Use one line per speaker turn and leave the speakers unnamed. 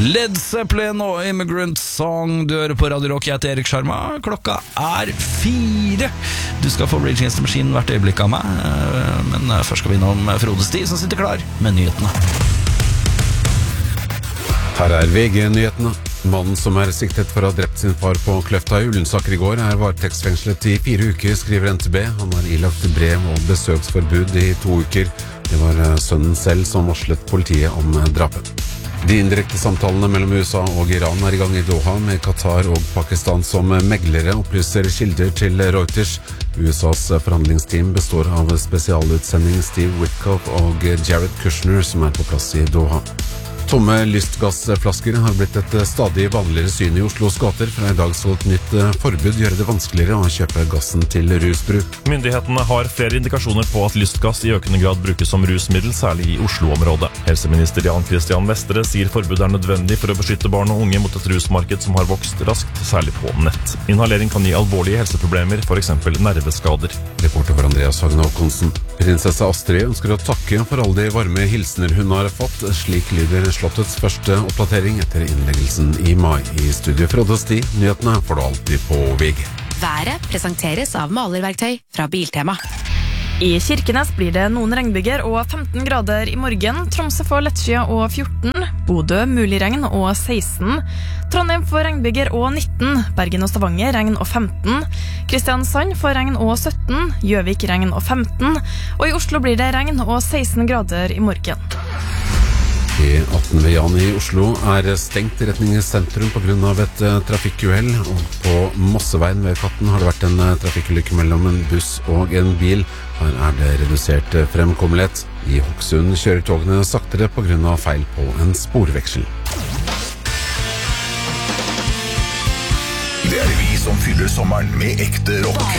Led Zeppelin og Immigrant Song. Du hører på Radio Rock, jeg heter Erik Sharma. Klokka er 4. Du skal få Rage Against the Machine hvert øyeblikk av meg, men først skal vi innom Frode Sti, som sitter klar med nyhetene.
Her er VG-nyhetene. Mannen som er siktet for å ha drept sin far på Kløfta i Ullensaker i går er varetektsfengslet i 4 uker, skriver NTB. Han har ilagt brev og besøksforbud i 2 uker. Det var sønnen selv som varslet politiet om drapet. De indirekte samtalene mellom USA og Iran er i gang i Doha, med Qatar og Pakistan som meglere, opplyser kilder til Reuters. USAs forhandlingsteam består av spesialutsending Steve Witkoff og Jared Kushner, som er på plass i Doha. Tomme lystgassflasker har blitt et stadig vanligere syn i Oslos gater. Fra i dag skal et nytt forbud gjøre det vanskeligere å kjøpe gassen til rusbruk.
Myndighetene har flere indikasjoner på at lystgass i økende grad brukes som rusmiddel, særlig i Oslo-området. Helseminister Jan Christian Vestre sier forbudet er nødvendig for å beskytte barn og unge mot et rusmarked som har vokst raskt, særlig på nett. Inhalering kan gi alvorlige helseproblemer, for eksempel nerveskader.
Reporter for Andreas Hagen Håkonsen. Prinsesse Astrid ønsker å takke for alle de varme hilsener hun har fått. Slik lyder Slottets første oppdatering etter innleggelsen i mai. I studio Frode Sti, nyhetene får du alltid på VG.
Været presenteres av malerverktøy fra Biltema.
I Kirkenes blir det noen regnbyger og 15 grader i morgen. Tromsø får lettskyet og 14. Bodø mulig regn og 16. Trondheim får regnbyger og 19. Bergen og Stavanger regn og 15. Kristiansand får regn og 17. Gjøvik regn og 15. Og i Oslo blir det regn og 16 grader i morgen.
E18 ved Jan i Oslo er stengt i retning sentrum på grunn av et trafikkuhell, og på Mosseveien ved Katten har det vært en trafikkulykke mellom en buss og en bil. Her er det redusert fremkommelighet. I Hokksund kjører togene saktere på grunn av feil på en sporveksel.
Det er vi som fyller sommeren med ekte rock.